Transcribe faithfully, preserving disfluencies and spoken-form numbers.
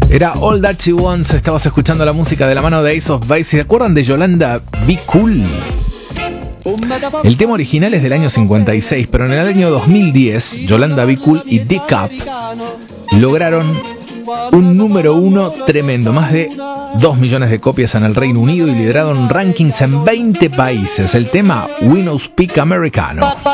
Era All That She Wants. Estabas escuchando la música de la mano de Ace of Base. ¿Se acuerdan de Yolanda Be Cool? El tema original es del año cincuenta y seis, pero en el año dos mil diez Yolanda Be Cool y Dick Up lograron un número uno tremendo, más de dos millones de copias en el Reino Unido y lideraron rankings en veinte países. El tema We No Speak Americano.